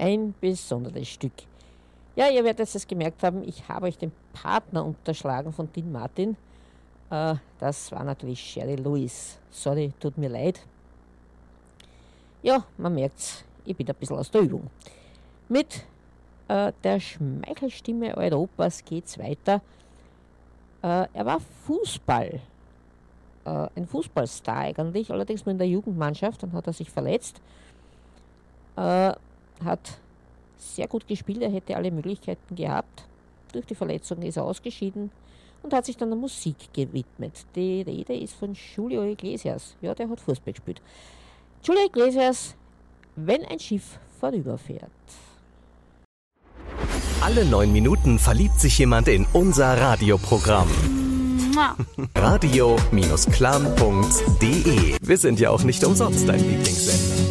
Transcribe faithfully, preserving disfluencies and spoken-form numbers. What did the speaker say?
Ein besonderes Stück. Ja, ihr werdet es gemerkt haben, ich habe euch den Partner unterschlagen von Dean Martin. Äh, das war natürlich Sherry Lewis. Sorry, tut mir leid. Ja, man merkt's, ich bin ein bisschen aus der Übung. Mit äh, der Schmeichelstimme Europas geht's weiter. Äh, er war Fußball, äh, ein Fußballstar eigentlich, allerdings nur in der Jugendmannschaft, dann hat er sich verletzt. Äh, hat sehr gut gespielt, er hätte alle Möglichkeiten gehabt. Durch die Verletzung ist er ausgeschieden und hat sich dann der Musik gewidmet. Die Rede ist von Julio Iglesias. Ja, der hat Fußball gespielt. Julio Iglesias, wenn ein Schiff vorüberfährt. Alle neun Minuten verliebt sich jemand in unser Radioprogramm. radio Bindestrich klam punkt de. Wir sind ja auch nicht umsonst dein Lieblingssender.